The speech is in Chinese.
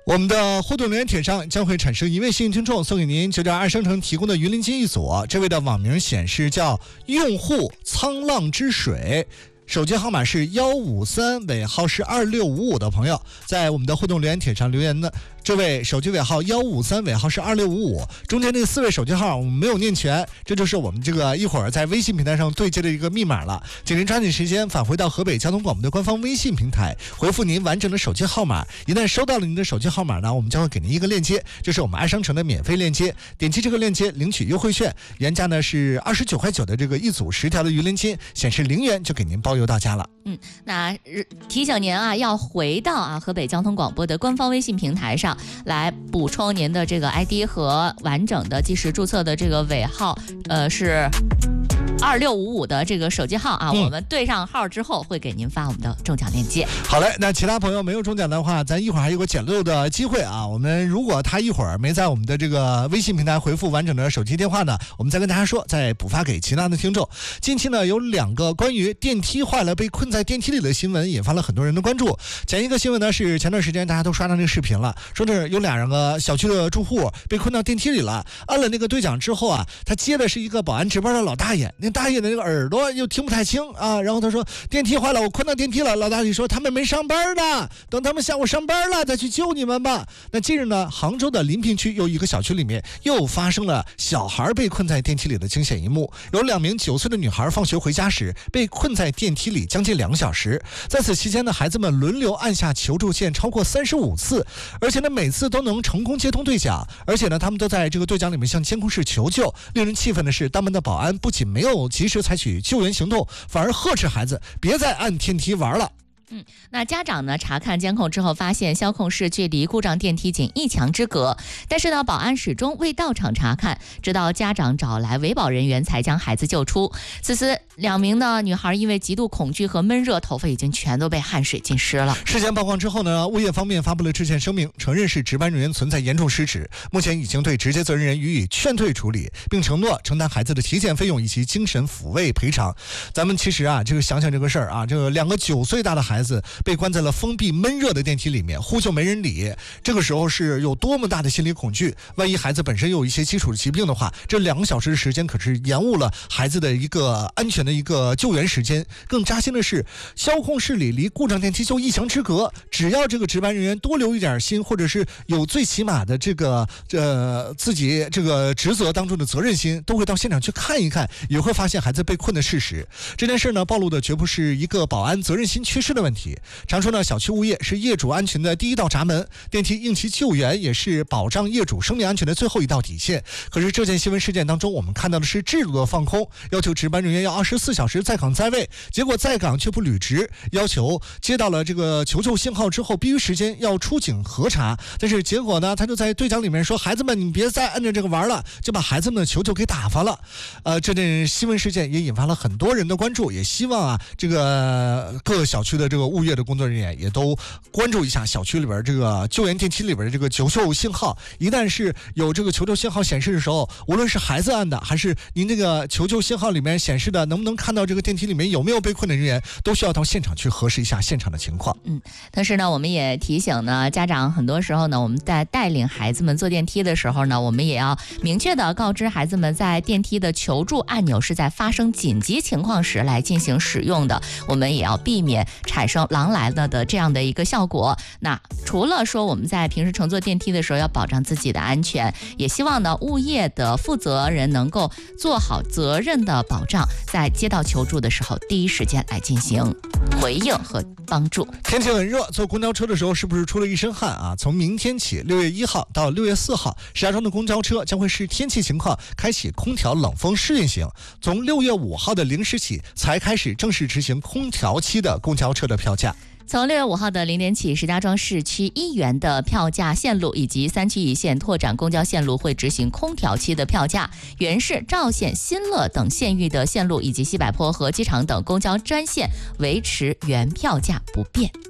我们的互动留言帖上将会产生一位幸运听众，送给您9.2商城提供的云林金一组。这位的网名显示叫用户沧浪之水，手机号码是153，尾号是2655的朋友，在我们的互动留言帖上留言的这位手机尾号153，尾号是2655，中间那4位手机号我们没有念全，这就是我们这个一会儿在微信平台上对接的一个密码了。请您抓紧时间返回到河北交通广播的官方微信平台，回复您完整的手机号码。一旦收到了您的手机号码呢，我们将会给您一个链接，这是我们爱商城的免费链接，点击这个链接领取优惠券，原价呢是29.9块的这个一组10条的鱼鳞金，显示0元就给您包邮到家了。 那提醒您啊，要回到河北交通广播的官方微信平台上来补充您的这个 ID 和完整的即时注册的这个尾号，是2655的这个手机号啊，我们对上号之后会给您发我们的中奖链接。 好嘞，那其他朋友没有中奖的话，咱一会儿还有个捡漏的机会啊。我们如果他一会儿没在我们的这个微信平台回复完整的手机电话呢，我们再跟大家说，再补发给其他的听众。近期呢有2个关于电梯坏了被困在电梯里的新闻，引发了很多人的关注。前一个新闻呢是前段时间大家都刷到这个视频了，说是有2个小区的住户被困到电梯里了，按了那个对讲之后啊，他接的是一个保安值班的老大爷，那大爷的那个耳朵又听不太清啊，然后他说电梯坏了，我困到电梯了。老大爷说他们没上班呢，等他们下午上班了再去救你们吧。那近日呢，杭州的临平区有一个小区里面又发生了小孩被困在电梯里的惊险一幕，有2名9岁的女孩放学回家时被困在电梯里将近2个小时，在此期间呢，孩子们轮流按下求助键超过35次，而且呢每次都能成功接通对讲，而且呢他们都在这个对讲里面向监控室求救。令人气愤的是，当门的保安不仅没有及时采取救援行动，反而呵斥孩子别再按电梯玩了。 那家长呢查看监控之后发现遥控室距离故障电梯仅1墙之隔，但是呢保安始终未到场查看，直到家长找来维保人员才将孩子救出。此时2名的女孩因为极度恐惧和闷热，头发已经全都被汗水浸湿了。 事件曝光之后呢，物业方面发布了致歉声明，承认是值班人员存在严重失职，目前已经对直接责任人予以劝退处理，并承诺承担孩子的体检费用以及精神抚慰赔偿。咱们其实啊，这个想想这个事儿啊，这个2个9岁大的孩子被关在了封闭闷热的电梯里面，呼救没人理，这个时候是有多么大的心理恐惧。万一孩子本身有一些基础的疾病的话，这2个小时的时间可是延误了孩子的一个安全的一个救援时间。更扎心的是，遥控室里离故障电梯就1墙之隔，只要这个值班人员多留一点心，或者是有最起码的这个自己这个职责当中的责任心，都会到现场去看一看，也会发现孩子被困的事实。这件事呢，暴露的绝不是一个保安责任心缺失的问题。常说呢，小区物业是业主安全的第一道闸门，电梯应急救援也是保障业主生命安全的最后一道底线。可是这件新闻事件当中，我们看到的是制度的放空，要求值班人员要24小时在岗在位，结果在岗却不履职，要求接到了这个求救信号之后必须时间要出警核查，但是结果呢，他就在对讲里面说孩子们你别再按着这个玩了，就把孩子们的求救给打发了。这件新闻事件也引发了很多人的关注，也希望啊这个各个小区的这个物业的工作人员也都关注一下小区里边这个救援电梯里边的这个求救信号，一旦是有这个求救信号显示的时候，无论是孩子按的还是您这个求救信号里面显示的能不能看到这个电梯里面有没有被困的人员，都需要到现场去核实一下现场的情况。 但是呢我们也提醒呢家长，很多时候呢我们在带领孩子们坐电梯的时候呢，我们也要明确的告知孩子们，在电梯的求助按钮是在发生紧急情况时来进行使用的，我们也要避免产生狼来了的这样的一个效果。那除了说我们在平时乘坐电梯的时候要保障自己的安全，也希望呢物业的负责人能够做好责任的保障，在接到求助的时候第一时间来进行回应和帮助。 天气很热，坐公交车的时候是不是出了一身汗啊？从明天起6月1号到6月4号，石家庄的公交车将会视天气情况开启空调冷风试运行，从6月5号的0时起才开始正式执行空调期的公交车的票价。 从6月5号的0点起，石家庄市区1元的票价线路以及3区一线拓展公交线路会执行空调期的票价。原市、赵县、新乐等县域的线路以及西柏坡和机场等公交专线维持原票价不变。